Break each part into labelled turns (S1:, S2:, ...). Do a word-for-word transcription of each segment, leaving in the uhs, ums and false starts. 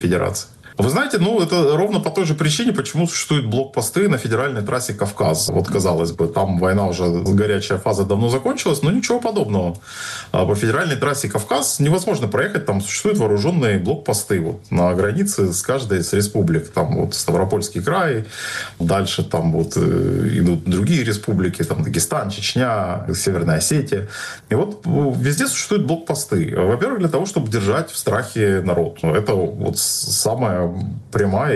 S1: Федерации. Вы знаете, ну, это ровно по той же причине, почему существуют блокпосты на федеральной трассе Кавказ. Вот, казалось бы, там война уже, горячая фаза давно закончилась, но ничего подобного. По федеральной трассе Кавказ невозможно проехать, там существуют вооруженные блокпосты вот, на границе с каждой из республик. Там вот Ставропольский край, дальше там вот идут другие республики, там Дагестан, Чечня, Северная Осетия. И вот везде существуют блокпосты. Во-первых, для того, чтобы держать в страхе народ. Это вот самое прямая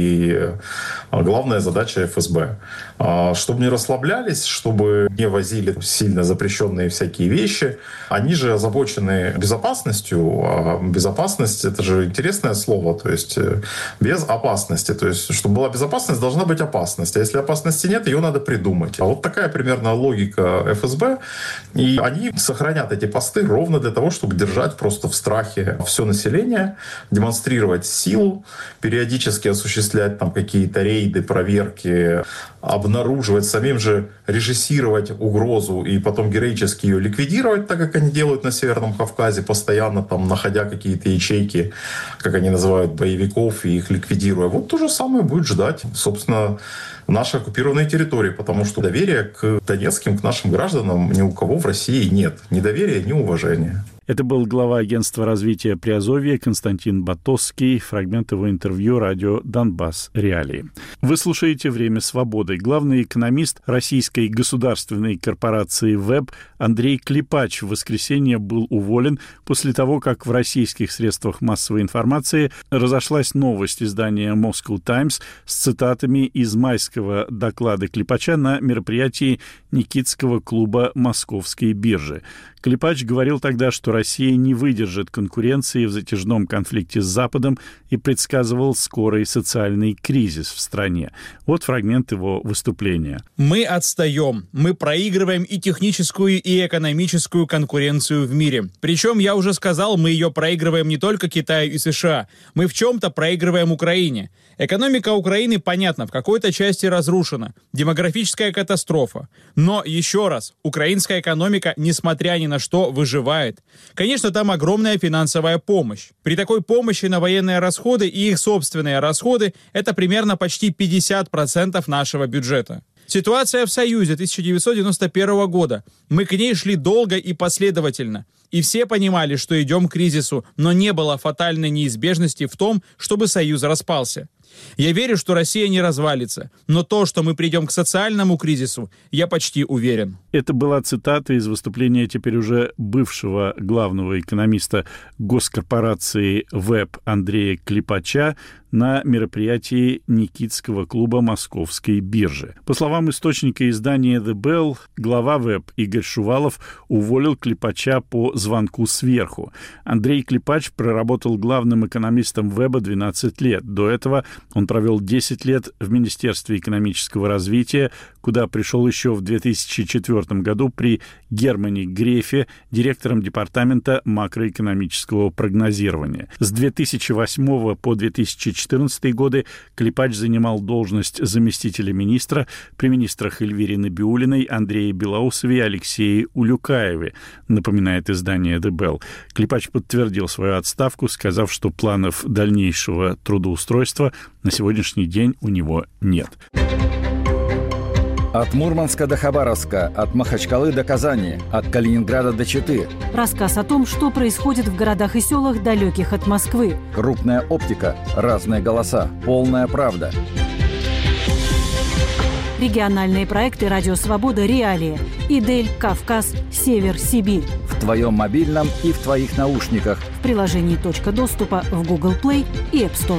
S1: и главная задача эф эс бэ. Чтобы не расслаблялись, чтобы не возили сильно запрещенные всякие вещи. Они же озабочены безопасностью. А безопасность — это же интересное слово. То есть без опасности. То есть, чтобы была безопасность, должна быть опасность. А если опасности нет, ее надо придумать. А вот такая примерно логика эф эс бэ. И они сохранят эти посты ровно для того, чтобы держать просто в страхе все население, демонстрировать силу, периодически осуществлять там какие-то рейды, проверки, обнаруживать, самим же режиссировать угрозу и потом героически ее ликвидировать, так как они делают на Северном Кавказе, постоянно там находя какие-то ячейки, как они называют, боевиков, и их ликвидируя. Вот то же самое будет ждать, собственно, наши оккупированные территории, потому что доверия к донецким, к нашим гражданам ни у кого в России нет. Ни доверия, ни уважения.
S2: Это был глава агентства развития Приазовья Константин Батосский. Фрагмент его интервью радио «Донбасс. Реалии». Вы слушаете «Время свободы». Главный экономист российской государственной корпорации ВЭБ Андрей Клепач в воскресенье был уволен после того, как в российских средствах массовой информации разошлась новость издания Moscow Times с цитатами из майского доклада Клепача на мероприятии Никитского клуба Московской биржи. Клепач говорил тогда, что Россия не выдержит конкуренции в затяжном конфликте с Западом и предсказывал скорый социальный кризис в стране. Вот фрагмент его выступления.
S3: «Мы отстаем. Мы проигрываем и техническую, и экономическую конкуренцию в мире. Причем, я уже сказал, мы ее проигрываем не только Китаю и США. Мы в чем-то проигрываем Украине. Экономика Украины, понятно, в какой-то части разрушена. Демографическая катастрофа. Но, еще раз, украинская экономика, несмотря ни на что, выживает. Конечно, там огромная финансовая помощь. При такой помощи на военные расходы и их собственные расходы это примерно почти пятьдесят процентов нашего бюджета. Ситуация в Союзе тысяча девятьсот девяносто первого года. Мы к ней шли долго и последовательно. И все понимали, что идем к кризису, но не было фатальной неизбежности в том, чтобы Союз распался. Я верю, что Россия не развалится, но то, что мы придем к социальному кризису, я почти уверен».
S2: Это была цитата из выступления теперь уже бывшего главного экономиста госкорпорации ВЭБ Андрея Клепача на мероприятии Никитского клуба Московской биржи. По словам источника издания The Bell, глава ВЭБ Игорь Шувалов уволил Клепача по звонку сверху. Андрей Клепач проработал главным экономистом ВЭБа двенадцать лет. До этого он провел десять лет в Министерстве экономического развития, куда пришел еще в две тысячи четвёртом году при Германе Грефе, директором департамента макроэкономического прогнозирования. С две тысячи восьмого по две тысячи четырнадцатый годы Клепач занимал должность заместителя министра при министрах Эльвире Набиуллиной, Андрее Белоусове и Алексее Улюкаеве, напоминает издание The Bell. Клепач подтвердил свою отставку, сказав, что планов дальнейшего трудоустройства на сегодняшний день у него нет.
S4: От Мурманска до Хабаровска, от Махачкалы до Казани, от Калининграда до Читы.
S5: Рассказ о том, что происходит в городах и селах, далеких от Москвы.
S4: Крупная оптика, разные голоса, полная правда.
S5: Региональные проекты «Радио Свобода. Реалии». Идель, Кавказ, Север, Сибирь.
S4: В твоем мобильном и в твоих наушниках.
S5: В приложении «Точка доступа» в Google Play и App Store.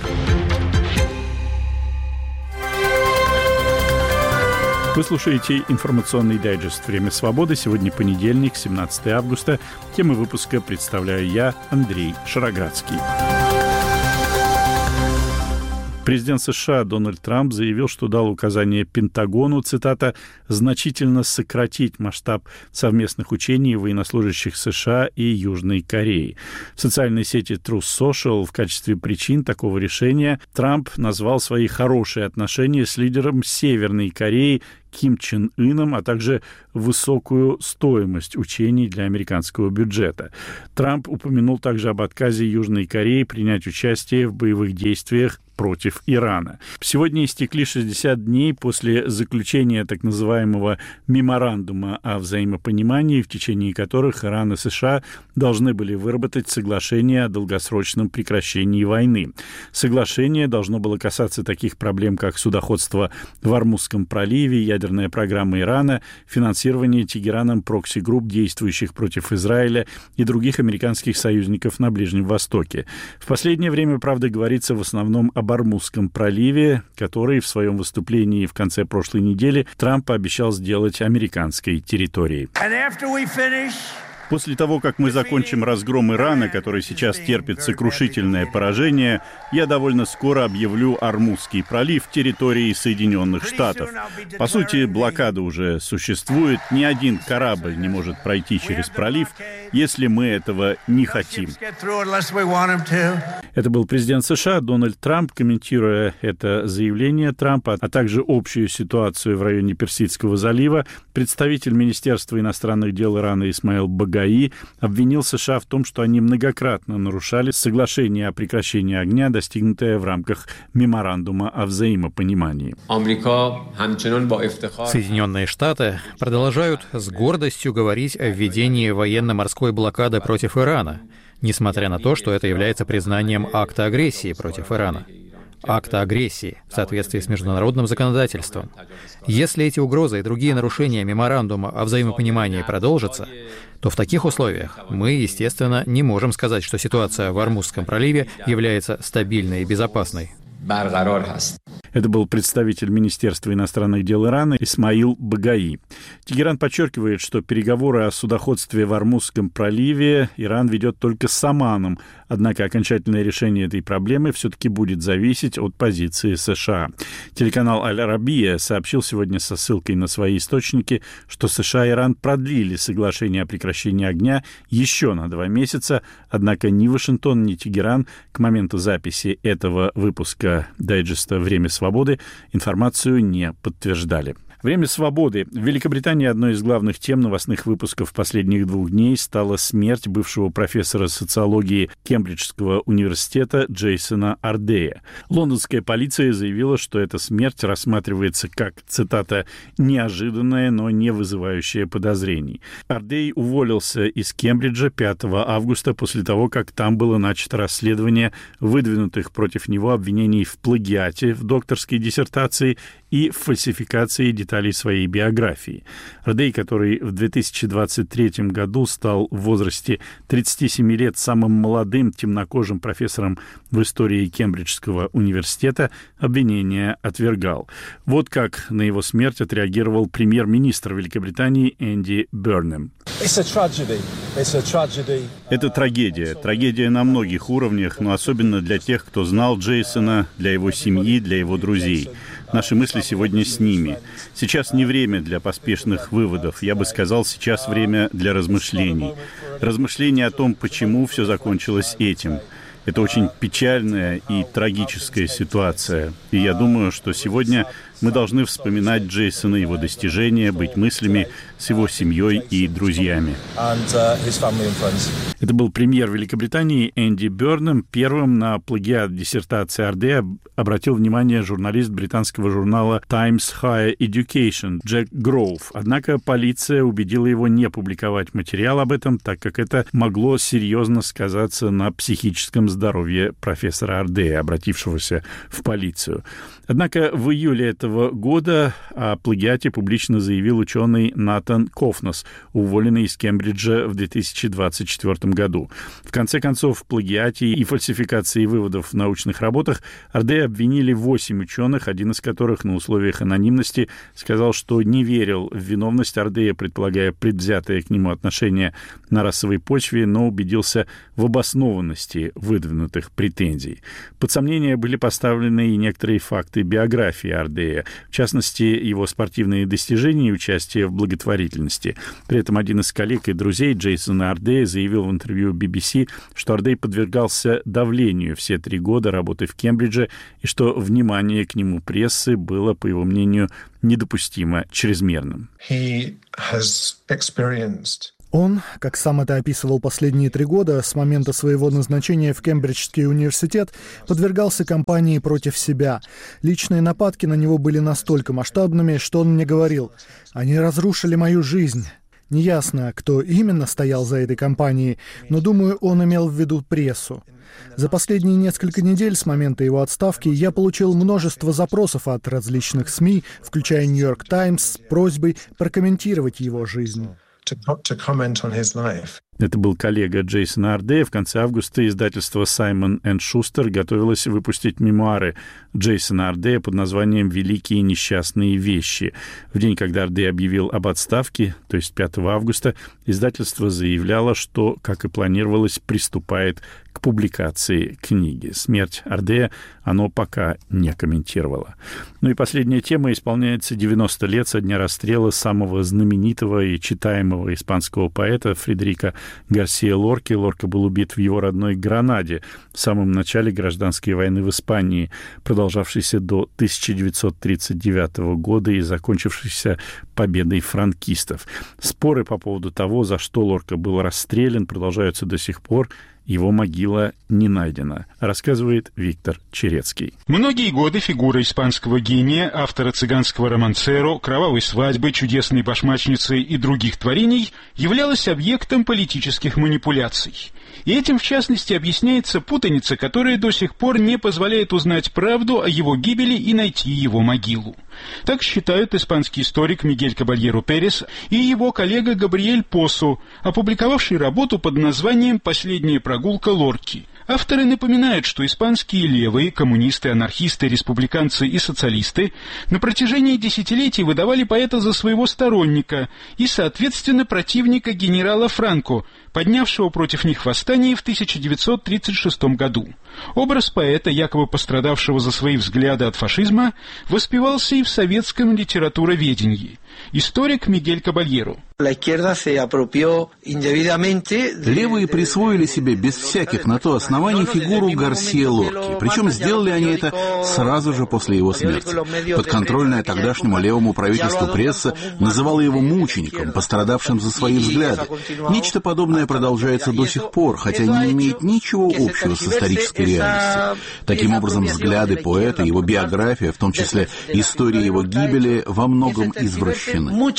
S2: Вы слушаете информационный дайджест «Время свободы». Сегодня понедельник, семнадцатого августа. Темы выпуска представляю я, Андрей Шароградский. Президент США Дональд Трамп заявил, что дал указание Пентагону, цитата, «значительно сократить масштаб совместных учений военнослужащих США и Южной Кореи». В социальной сети Truth Social в качестве причин такого решения Трамп назвал свои хорошие отношения с лидером Северной Кореи Ким Чен Ыном, а также высокую стоимость учений для американского бюджета. Трамп упомянул также об отказе Южной Кореи принять участие в боевых действиях против Ирана. Сегодня истекли шестьдесят дней после заключения так называемого меморандума о взаимопонимании, в течение которых Иран и США должны были выработать соглашение о долгосрочном прекращении войны. Соглашение должно было касаться таких проблем, как судоходство в Ормузском проливе, ядерная программа Ирана, финансирование Тегераном прокси-групп, действующих против Израиля и других американских союзников на Ближнем Востоке. В последнее время, правда, говорится в основном об Ормузском проливе, который в своем выступлении в конце прошлой недели Трамп пообещал сделать американской территорией. После того, как мы закончим разгром Ирана, который сейчас терпит сокрушительное поражение, я довольно скоро объявлю Ормузский пролив территорией Соединенных Штатов. По сути, блокада уже существует, ни один корабль не может пройти через пролив, если мы этого не хотим. Это был президент США Дональд Трамп, комментируя это заявление Трампа, а также общую ситуацию в районе Персидского залива. Представитель Министерства иностранных дел Ирана Исмаил Багаи обвинил США в том, что они многократно нарушали соглашение о прекращении огня, достигнутое в рамках меморандума о взаимопонимании.
S6: Соединенные Штаты продолжают с гордостью говорить о введении военно-морской блокады против Ирана, несмотря на то, что это является признанием акта агрессии против Ирана. Акта агрессии в соответствии с международным законодательством. Если эти угрозы и другие нарушения меморандума о взаимопонимании продолжатся, то в таких условиях мы, естественно, не можем сказать, что ситуация в Ормузском проливе является стабильной и безопасной.
S2: Это был представитель Министерства иностранных дел Ирана Исмаил Багаи. Тегеран подчеркивает, что переговоры о судоходстве в Ормузском проливе Иран ведет только с Оманом, однако окончательное решение этой проблемы все-таки будет зависеть от позиции США. Телеканал Аль-Арабия сообщил сегодня со ссылкой на свои источники, что США и Иран продлили соглашение о прекращении огня еще на два месяца, однако ни Вашингтон, ни Тегеран к моменту записи этого выпуска дайджеста «Время свободы» информацию не подтверждали. Время свободы. В Великобритании одной из главных тем новостных выпусков последних двух дней стала смерть бывшего профессора социологии Кембриджского университета Джейсона Ардея. Лондонская полиция заявила, что эта смерть рассматривается как, цитата, «неожиданная, но не вызывающая подозрений». Ардей уволился из Кембриджа пятого августа после того, как там было начато расследование выдвинутых против него обвинений в плагиате в докторской диссертации и в фальсификации деталей своей биографии. Ардей, который в две тысячи двадцать третьем году стал в возрасте тридцати семи лет самым молодым темнокожим профессором в истории Кембриджского университета, обвинения отвергал. Вот как на его смерть отреагировал премьер-министр Великобритании Энди Бернем. Это трагедия. Трагедия на многих уровнях, но особенно для тех, кто знал Джейсона, для его семьи, для его друзей. Наши мысли сегодня с ними. Сейчас не время для поспешных выводов. Я бы сказал, сейчас время для размышлений. Размышления о том, почему все закончилось этим. Это очень печальная и трагическая ситуация. И я думаю, что сегодня мы должны вспоминать Джейсона, его достижения, быть мыслями с его семьей и друзьями. Это был премьер Великобритании Энди Бернем. Первым на плагиат диссертации Ардея обратил внимание журналист британского журнала Times Higher Education Джек Гроув. Однако полиция убедила его не публиковать материал об этом, так как это могло серьезно сказаться на психическом здоровье профессора Ардея, обратившегося в полицию. Однако в июле этого этого года о плагиате публично заявил ученый Натан Кофнас, уволенный из Кембриджа в две тысячи двадцать четвёртом году. В конце концов, в плагиате и фальсификации выводов в научных работах Ардея обвинили восемь ученых, один из которых на условиях анонимности сказал, что не верил в виновность Ардея, предполагая предвзятое к нему отношение на расовой почве, но убедился в обоснованности выдвинутых претензий. Под сомнение были поставлены и некоторые факты биографии Ардея, в частности, его спортивные достижения и участие в благотворительности. При этом один из коллег и друзей Джейсона Ардея заявил в интервью би би си, что Ардей подвергался давлению все три года работы в Кембридже и что внимание к нему прессы было, по его мнению, недопустимо чрезмерным.
S7: Он, как сам это описывал последние три года, с момента своего назначения в Кембриджский университет, подвергался кампании против себя. Личные нападки на него были настолько масштабными, что он мне говорил: «Они разрушили мою жизнь». Неясно, кто именно стоял за этой кампанией, но, думаю, он имел в виду прессу. За последние несколько недель с момента его отставки я получил множество запросов от различных СМИ, включая «Нью-Йорк Таймс», с просьбой прокомментировать его жизнь.
S2: Это был коллега Джейсона Ардея. В конце августа издательство Саймон энд Шустер готовилось выпустить мемуары Джейсона Ардея под названием «Великие несчастные вещи». В день, когда Ардей объявил об отставке, то есть пятого августа, издательство заявляло, что, как и планировалось, приступает к публикации книги. Смерть Ардея оно пока не комментировало. Ну и последняя тема. Исполняется девяносто лет со дня расстрела самого знаменитого и читаемого испанского поэта Фредерико Гарсия Лорки. Лорка был убит в его родной Гранаде в самом начале гражданской войны в Испании, продолжавшейся до тысяча девятьсот тридцать девятого года и закончившейся победой франкистов. Споры по поводу того, за что Лорка был расстрелян, продолжаются до сих пор. Его могила не найдена, рассказывает Виктор Черецкий.
S8: Многие годы фигура испанского гения, автора цыганского романсеро, кровавой свадьбы, чудесной башмачницы и других творений являлась объектом политических манипуляций. И этим, в частности, объясняется путаница, которая до сих пор не позволяет узнать правду о его гибели и найти его могилу. Так считают испанский историк Мигель Кабальеро Перес и его коллега Габриэль Посо, опубликовавший работу под названием «Последняя прогулка Лорки». Авторы напоминают, что испанские левые, коммунисты, анархисты, республиканцы и социалисты на протяжении десятилетий выдавали поэта за своего сторонника и, соответственно, противника генерала Франко, поднявшего против них восстание в тысяча девятьсот тридцать шестом году. Образ поэта, якобы пострадавшего за свои взгляды от фашизма, воспевался и в советском литературоведении. Историк Мигель Кабальеро.
S9: Левые присвоили себе без всяких на то оснований фигуру Гарсия Лорки, причем сделали они это сразу же после его смерти. Подконтрольная тогдашнему левому правительству пресса называла его мучеником, пострадавшим за свои взгляды. Нечто подобное продолжается до сих пор, хотя не имеет ничего общего с исторической реальностью. Таким образом, взгляды поэта, его биография, в том числе история его гибели, во многом извращены.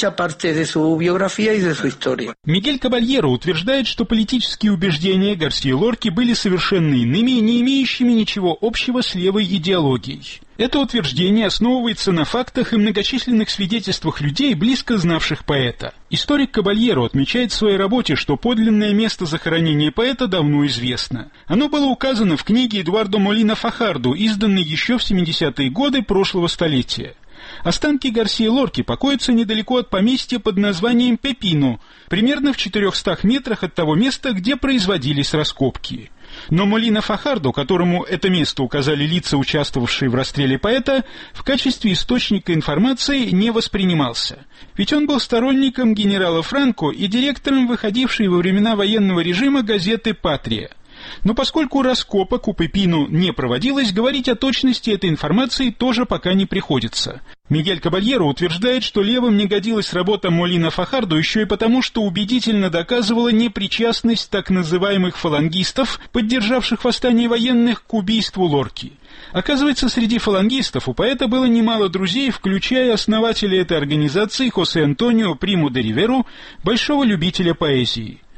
S8: Мигель Кабальеро утверждает, что политические убеждения Гарсия Лорки были совершенно иными и не имеющими ничего общего с левой идеологией. Это утверждение основывается на фактах и многочисленных свидетельствах людей, близко знавших поэта. Историк Кабальеро отмечает в своей работе, что подлинное место захоронения поэта давно известно. Оно было указано в книге Эдуардо Молина Фахардо, изданной еще в семидесятые годы прошлого столетия. Останки Гарсия Лорки покоятся недалеко от поместья под названием Пепино, примерно в четырехстах метрах от того места, где производились раскопки. Но Молина Фахардо, которому это место указали лица, участвовавшие в расстреле поэта, в качестве источника информации не воспринимался. Ведь он был сторонником генерала Франко и директором выходившей во времена военного режима газеты «Патрия». Но поскольку раскопок у Пепино не проводилось, говорить о точности этой информации тоже пока не приходится. Мигель Кабальеро утверждает, что левым не годилась работа Молина Фахардо еще и потому, что убедительно доказывала непричастность так называемых фалангистов, поддержавших восстание военных, к убийству Лорки. Оказывается, среди фалангистов у поэта было немало друзей, включая основателя этой организации Хосе Антонио Приму де Риверу, большого любителя поэзии.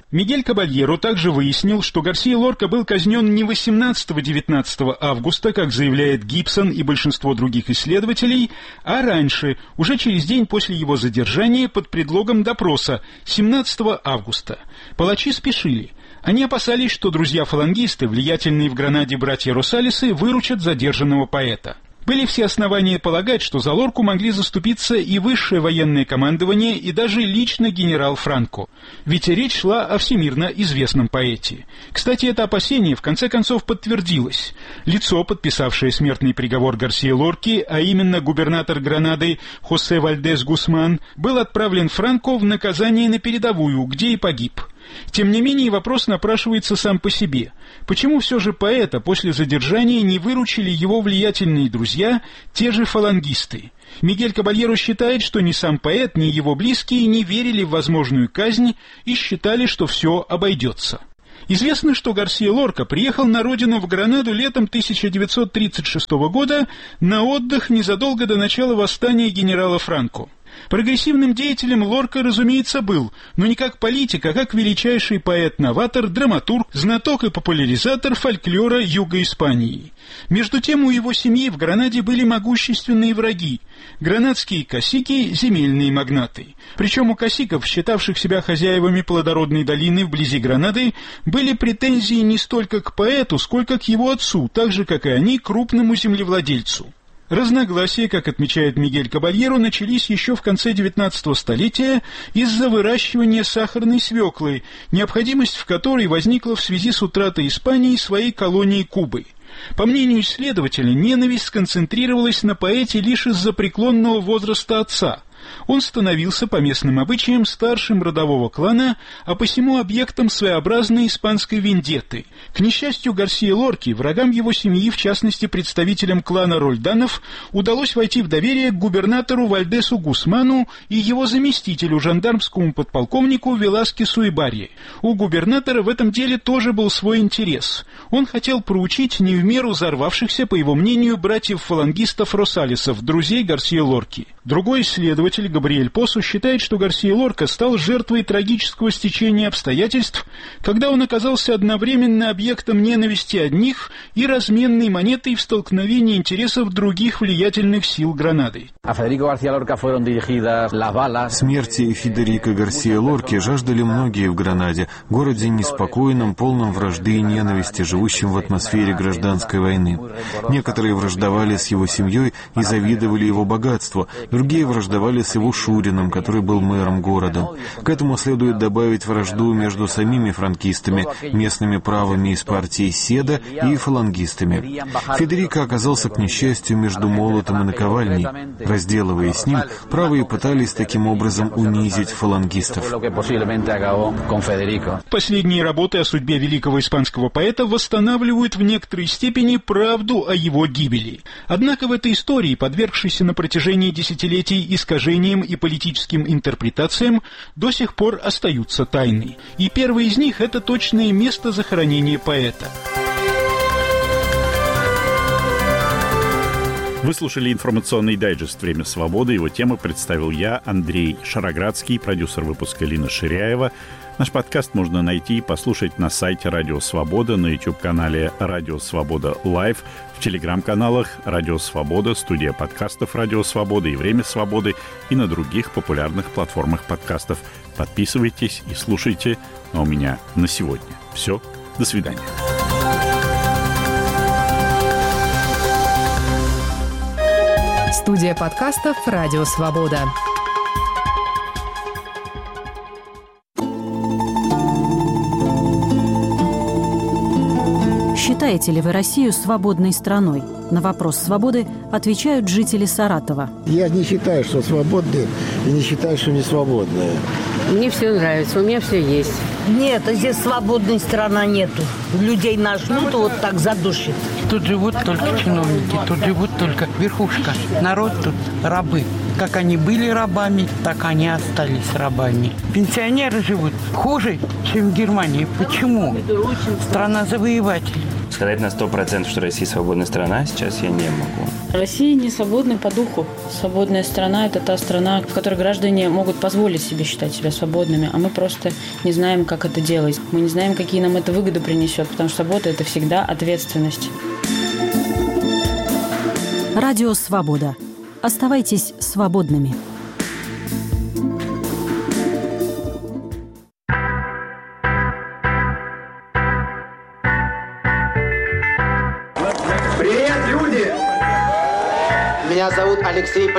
S8: Мигель Кабальеро также выяснил, что Гарсия Лорка был казнен не восемнадцатого-девятнадцатого августа, как заявляет Гибсон и большинство других исследователей, а раньше, уже через день после его задержания под предлогом допроса, семнадцатого августа. Палачи спешили. Они опасались, что друзья-фалангисты, влиятельные в Гранаде братья Росалесы, выручат задержанного поэта. Были все основания полагать, что за Лорку могли заступиться и высшее военное командование, и даже лично генерал Франко. Ведь речь шла о всемирно известном поэте. Кстати, это опасение в конце концов подтвердилось. Лицо, подписавшее смертный приговор Гарсии Лорки, а именно губернатор Гранады Хосе Вальдес Гусман, был отправлен Франко в наказание на передовую, где и погиб. Тем не менее, вопрос напрашивается сам по себе. Почему все же поэта после задержания не выручили его влиятельные друзья, те же фалангисты? Мигель Кабальеро считает, что ни сам поэт, ни его близкие не верили в возможную казнь и считали, что все обойдется. Известно, что Гарсия Лорка приехал на родину в Гранаду летом тысяча девятьсот тридцать шестого года на отдых незадолго до начала восстания генерала Франко. Прогрессивным деятелем Лорка, разумеется, был, но не как политик, а как величайший поэт-новатор, драматург, знаток и популяризатор фольклора Юга Испании. Между тем, у его семьи в Гранаде были могущественные враги – гранадские касики, земельные магнаты. Причем у касиков, считавших себя хозяевами плодородной долины вблизи Гранады, были претензии не столько к поэту, сколько к его отцу, так же, как и они, крупному землевладельцу. Разногласия, как отмечает Мигель Кабальеро, начались еще в конце девятнадцатого столетия из-за выращивания сахарной свеклы, необходимость в которой возникла в связи с утратой Испании своей колонии Кубы. По мнению исследователя, ненависть сконцентрировалась на поэте лишь из-за преклонного возраста отца. Он становился по местным обычаям старшим родового клана, а посему объектом своеобразной испанской вендетты. К несчастью Гарсии Лорки, врагам его семьи, в частности представителям клана Рольданов, удалось войти в доверие к губернатору Вальдесу Гусману и его заместителю, жандармскому подполковнику Веласкесу Ибарри. У губернатора в этом деле тоже был свой интерес. Он хотел проучить не в меру взорвавшихся, по его мнению, братьев-фалангистов Росалесов, друзей Гарсии Лорки. Другой исследователь, Габриэль Посу, считает, что Гарсия Лорка стал жертвой трагического стечения обстоятельств, когда он оказался одновременно объектом ненависти одних и разменной монетой в столкновении интересов других влиятельных сил Гранады.
S10: Смерти Федерико Гарсия Лорки жаждали многие в Гранаде, городе неспокойном, полном вражды и ненависти, живущем в атмосфере гражданской войны. Некоторые враждовали с его семьей и завидовали его богатству, другие враждовали с его шурином, который был мэром города. К этому следует добавить вражду между самими франкистами, местными правыми из партии Седа и фалангистами. Федерико оказался, к несчастью, между молотом и наковальней. Разделываясь с ним, правые пытались таким образом унизить фалангистов.
S8: Последние работы о судьбе великого испанского поэта восстанавливают в некоторой степени правду о его гибели. Однако в этой истории, подвергшейся на протяжении десятилетий искажениям и политическим интерпретациям, до сих пор остаются тайной. И первое из них – это точное место захоронения поэта.
S2: Вы слушали информационный дайджест «Время свободы». Его тему представил я, Андрей Шароградский, продюсер выпуска Лина Ширяева. Наш подкаст можно найти и послушать на сайте Радио Свобода, на YouTube-канале Радио Свобода Лайв, в телеграм-каналах Радио Свобода, студия подкастов Радио Свобода и Время Свободы и на других популярных платформах подкастов. Подписывайтесь и слушайте. А у меня на сегодня все. До свидания.
S11: Студия подкастов «Радио Свобода».
S5: Считаете ли вы Россию свободной страной? На вопрос свободы отвечают жители Саратова.
S12: Я не считаю, что свободные, и не считаю, что не свободные.
S13: Мне все нравится, у меня все есть.
S14: Нет, здесь свободной страны нету. Людей нажмут, вот так задушит.
S15: Тут живут только чиновники, тут живут только верхушка. Народ тут рабы. Как они были рабами, так они остались рабами. Пенсионеры живут хуже, чем в Германии. Почему? Страна завоевателей.
S16: Сказать на сто процентов, что Россия свободная страна, сейчас я не могу.
S17: Россия не свободна по духу. Свободная страна – это та страна, в которой граждане могут позволить себе считать себя свободными, а мы просто не знаем, как это делать. Мы не знаем, какие нам это выгоды принесет, потому что свобода – это всегда ответственность.
S5: Радио «Свобода». Оставайтесь свободными.
S18: Привет, люди! Меня зовут Алексей